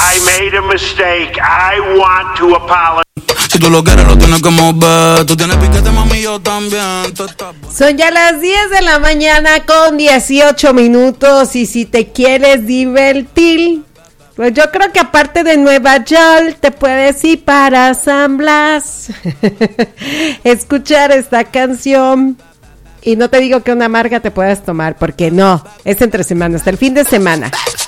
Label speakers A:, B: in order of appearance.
A: I made a mistake. I want to apologize.
B: Si tú lo quieres, lo tienes que mover. Tú tienes piquete, mami, yo también.
C: Son ya las 10 de la mañana con 18 minutos. Y si te quieres divertir, pues yo creo que aparte de Nueva York, te puedes ir para San Blas. Escuchar esta canción. Y no te digo que una amarga te puedas tomar, porque no, es entre semana, hasta el fin de semana.